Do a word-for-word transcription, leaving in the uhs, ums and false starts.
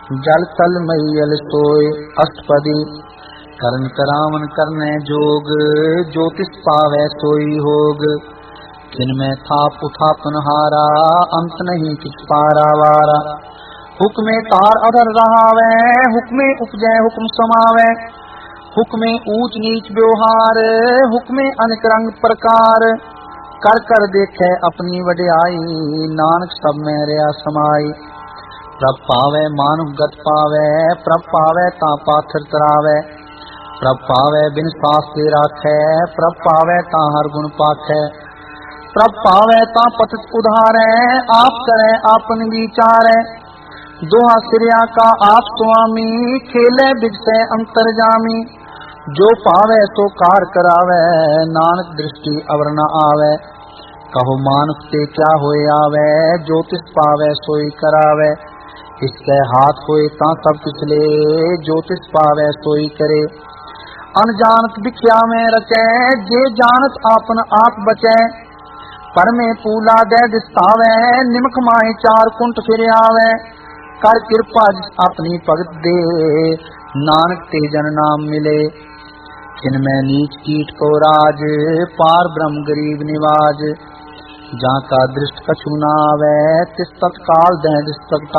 जल तल मैयल सोय अष्टपदी। करन करावन करने जोग, ज्योतिष पावै सोई होग। जिनमें थाप उठापन हारा, अंत नहीं किछ पारा वारा। हुक्मे तार अधर रहावै, हुक्मे उपजै हुक्म समावै। हुक्मे ऊंच नीच व्यवहार, हुक्मे अनेक रंग प्रकार। कर कर देखे अपनी वड्याई, नानक सब में रहा समाई। प्रभ पावै मानुष गत पावै, प्रभ पावै ता पाथर तरावै। प्रभ पावै बिन सास दे राखै, प्रभ पावै ता हर गुण पाखै। प्रभ पावै ता पतित उधारै, आप करै आपन विचारै। दोहा सिरिया का आप स्वामी, खेले बिगसै अंतर जामी। जो पावै सो कार करावै, नानक दृष्टि अवर न आवै। कहो मानुष ते क्या होए आवै, ज्योतिष पावै सोई करावै। इसके हाथ होए ता सब पिछले, ज्योतिष पावै सोई करे। अनजानत बिख्या में रचै, जे जानत आपन आप बचै। पर में पूला दे दिस्तावै, निमक माए चार कुंट फिर आवै। कर कृपा जिस अपनी भगत दे, नानक ते जन नाम मिले। जिनमें नीच कीट को राज, पार ब्रह्म गरीब निवाज। जहाँ का दृष्ट कछु न आवे, तिस तत्काल दे दिस